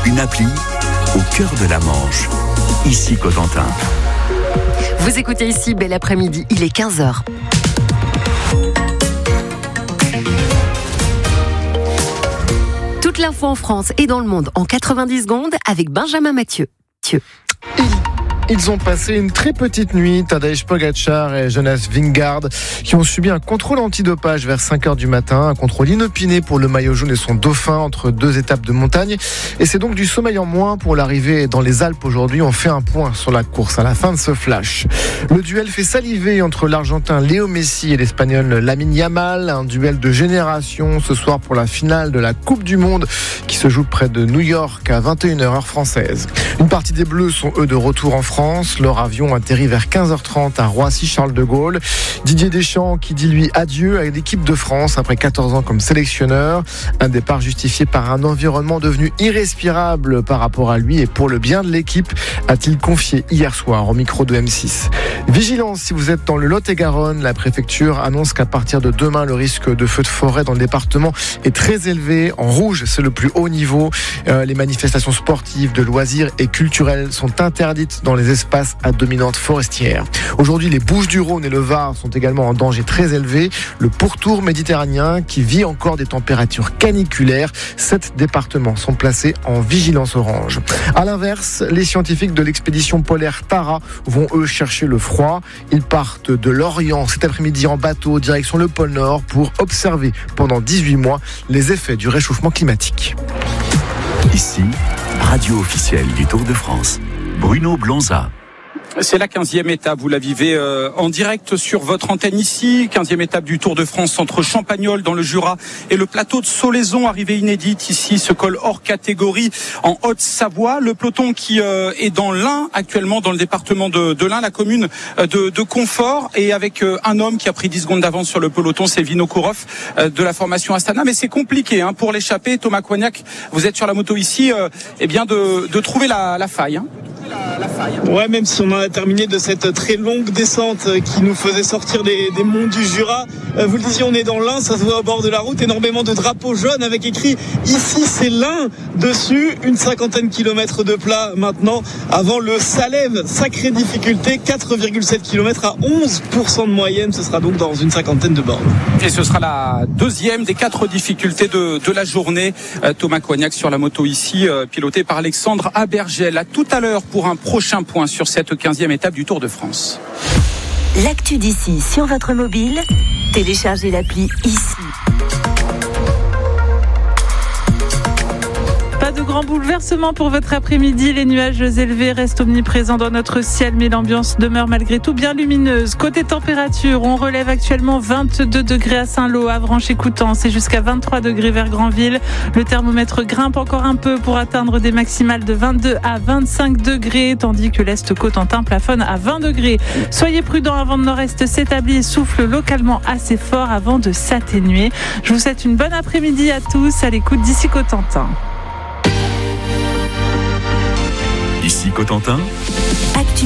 une appli au cœur de la Manche. Ici Cotentin. Vous écoutez ici, bel après-midi, il est 15h. Toute l'info en France et dans le monde en 90 secondes avec Benjamin Mathieu. Ils ont passé une très petite nuit, Tadej Pogačar et Jonas Vingegaard, qui ont subi un contrôle antidopage vers 5h du matin, un contrôle inopiné pour le maillot jaune et son dauphin entre 2 étapes de montagne. Et c'est donc du sommeil en moins pour l'arrivée dans les Alpes aujourd'hui. On fait un point sur la course à la fin de ce flash. Le duel fait saliver entre l'Argentin Léo Messi et l'Espagnol Lamine Yamal, un duel de génération ce soir pour la finale de la Coupe du Monde qui se joue près de New York à 21h heure française. Une partie des Bleus sont eux de retour en France. Leur avion atterrit vers 15h30 à Roissy-Charles de Gaulle. Didier Deschamps qui dit lui adieu à l'équipe de France après 14 ans comme sélectionneur. Un départ justifié par un environnement devenu irrespirable par rapport à lui et pour le bien de l'équipe, a-t-il confié hier soir au micro de M6. Vigilance si vous êtes dans le Lot-et-Garonne. La préfecture annonce qu'à partir de demain, le risque de feu de forêt dans le département est très élevé. En rouge, c'est le plus haut niveau. Les manifestations sportives, de loisirs et culturelles sont interdites dans les espaces à dominante forestière. Aujourd'hui, les Bouches-du-Rhône et le Var sont également en danger très élevé. Le pourtour méditerranéen qui vit encore des températures caniculaires. 7 départements sont placés en vigilance orange. À l'inverse, les scientifiques de l'expédition polaire Tara vont eux chercher le froid. Ils partent de l'Orient cet après-midi en bateau direction le pôle Nord pour observer pendant 18 mois les effets du réchauffement climatique. Ici, radio officielle du Tour de France. Bruno Blonza. C'est la 15e étape, vous la vivez en direct sur votre antenne ici, 15e étape du Tour de France entre Champagnole dans le Jura et le plateau de Solaizon, arrivée inédite ici, ce col hors catégorie en Haute-Savoie. Le peloton qui est dans l'Ain actuellement, dans le département de l'Ain, la commune de Confort, et avec un homme qui a pris 10 secondes d'avance sur le peloton, c'est Vinokourov de la formation Astana. Mais c'est compliqué pour l'échapper. Thomas Coignac, vous êtes sur la moto ici, de trouver la faille. Ouais, même si on a terminé de cette très longue descente qui nous faisait sortir des monts du Jura. Vous le disiez, on est dans l'Ain, ça se voit au bord de la route, énormément de drapeaux jaunes avec écrit ici c'est l'Ain dessus, une 50aine de kilomètres de plat maintenant avant le Salève, sacrée difficulté, 4,7 km à 11% de moyenne, ce sera donc dans une 50aine de bornes. Et ce sera la deuxième des 4 difficultés de la journée. Thomas Coignac sur la moto ici, piloté par Alexandre Abergel. À tout à l'heure pour un prochain point sur cette 15e étape du Tour de France. L'actu d'ici sur votre mobile, téléchargez l'appli ici. Pas de grand bouleversement pour votre après-midi. Les nuages élevés restent omniprésents dans notre ciel, mais l'ambiance demeure malgré tout bien lumineuse. Côté température, on relève actuellement 22 degrés à Saint-Lô, Avranches et Coutances, et jusqu'à 23 degrés vers Granville. Le thermomètre grimpe encore un peu pour atteindre des maximales de 22 à 25 degrés, tandis que l'Est Cotentin plafonne à 20 degrés. Soyez prudents, un vent de nord-est s'établit et souffle localement assez fort avant de s'atténuer. Je vous souhaite une bonne après-midi à tous à l'écoute d'Ici Cotentin. Ici Cotentin.